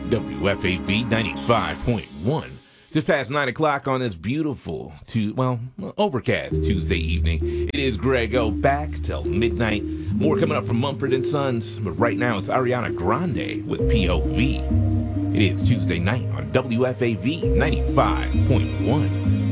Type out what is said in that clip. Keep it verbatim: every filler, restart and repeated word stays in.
W F A V ninety-five point one. Just past nine o'clock on this beautiful, to, well, overcast Tuesday evening. It is Greg O back till midnight. More coming up from Mumford and Sons, but right now it's Ariana Grande with P O V. It is Tuesday night on W F A V ninety-five point one.